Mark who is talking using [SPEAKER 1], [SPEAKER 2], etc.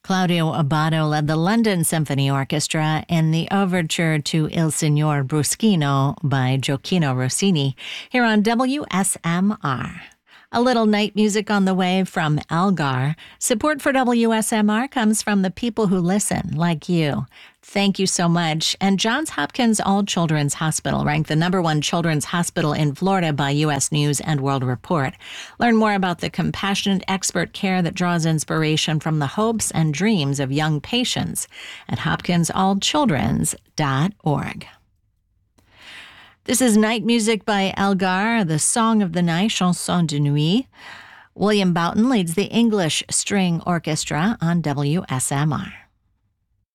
[SPEAKER 1] Claudio Abbado led the London Symphony Orchestra in the overture to Il Signor Bruschino by Gioacchino Rossini here on WSMR. A little night music on the way from Elgar. Support for WSMR comes from the people who listen, like you. Thank you so much. And Johns Hopkins All Children's Hospital ranked the #1 children's hospital in Florida by U.S. News and World Report. Learn more about the compassionate expert care that draws inspiration from the hopes and dreams of young patients at hopkinsallchildrens.org. This is Night Music by Elgar, the Song of the Night, Chanson de Nuit. William Boughton leads the English String Orchestra on WSMR.